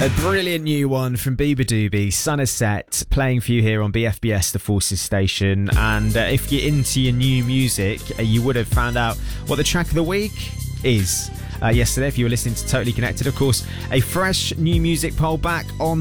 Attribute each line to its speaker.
Speaker 1: A brilliant new one from Bieber Doobie, Sun Has Set, playing for you here on BFBS, the Forces station. And if you're into your new music, you would have found out what the track of the week is yesterday if you were listening to Totally Connected. Of course, a fresh new music poll back on